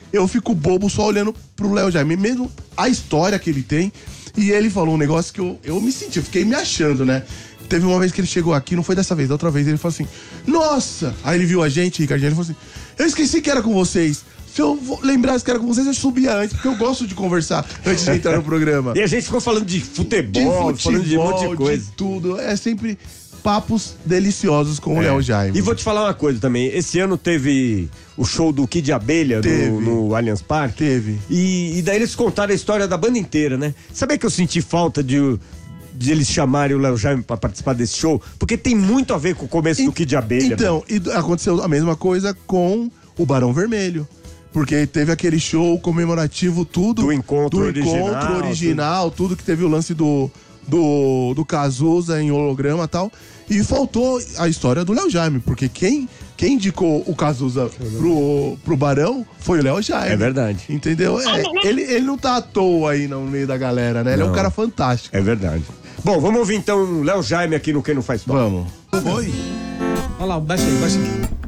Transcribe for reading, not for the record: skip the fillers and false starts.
eu fico bobo só olhando pro Léo Jaime. Mesmo a história que ele tem. E ele falou um negócio que eu me senti, eu fiquei me achando, né? Teve uma vez que ele chegou aqui, não foi dessa vez, da outra vez, ele falou assim, nossa! Aí ele viu a gente, Ricardinho, ele falou assim, eu esqueci que era com vocês. Se eu lembrasse que era com vocês, eu subia antes, porque eu gosto de conversar antes de entrar no programa. E a gente ficou falando de futebol, falando de um monte de coisa. De tudo, é sempre papos deliciosos com o Léo Jaime. E vou te falar uma coisa também, esse ano teve o show do Kid Abelha no Allianz Parque. Teve. E daí eles contaram a história da banda inteira, né? Sabia que eu senti falta de eles chamarem o Léo Jaime pra participar desse show? Porque tem muito a ver com o começo do Kid Abelha. Então, e aconteceu a mesma coisa com o Barão Vermelho. Porque teve aquele show comemorativo, tudo. Do encontro original, tudo que teve o lance do Cazuza em holograma e tal. E faltou a história do Léo Jaime, porque quem indicou o Cazuza pro Barão foi o Léo Jaime. É verdade. Entendeu? Ele não tá à toa aí no meio da galera, né? Ele é um cara fantástico. É verdade. Bom, vamos ouvir então Léo Jaime aqui no Quem Não Faz Falta. Vamos. Foi? Olha lá, baixa aí.